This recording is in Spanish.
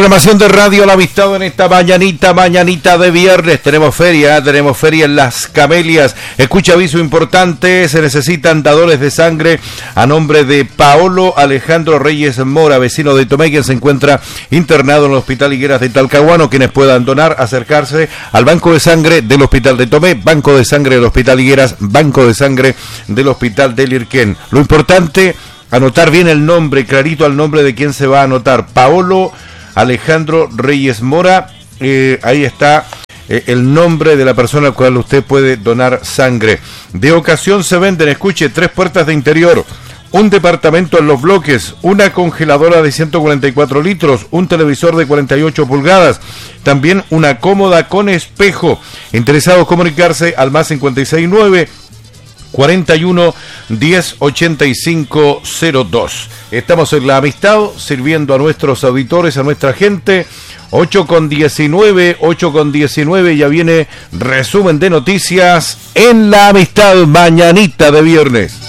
programación de Radio La Amistad en esta mañanita de viernes. Tenemos feria en Las Camelias. Escucha aviso importante, se necesitan dadores de sangre a nombre de Paolo Alejandro Reyes Mora, vecino de Tomé, quien se encuentra internado en el Hospital Higueras de Talcahuano. Quienes puedan donar, acercarse al Banco de Sangre del Hospital de Tomé, Banco de Sangre del Hospital Higueras, Banco de Sangre del Hospital del Irquén. Lo importante, anotar bien el nombre, clarito al nombre de quien se va a anotar. Paolo Alejandro Reyes Mora, ahí está el nombre de la persona al cual usted puede donar sangre. De ocasión se venden, escuche, 3 puertas de interior, un departamento en Los Bloques, una congeladora de 144 litros, un televisor de 48 pulgadas, también una cómoda con espejo. Interesados comunicarse al más 569 41 10 85 02. Estamos en La Amistad, sirviendo a nuestros auditores, a nuestra gente. 8:19, ya viene resumen de noticias en La Amistad, mañanita de viernes.